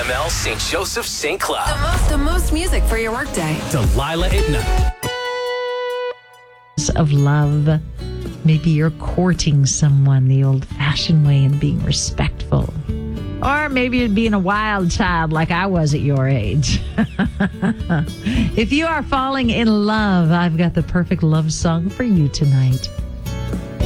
CML St. Joseph St. Cloud. The most music for your workday. Delilah Itna. Of love. Maybe you're courting someone the old-fashioned way and being respectful. Or maybe you're being a wild child like I was at your age. If you are falling in love, I've got the perfect love song for you tonight.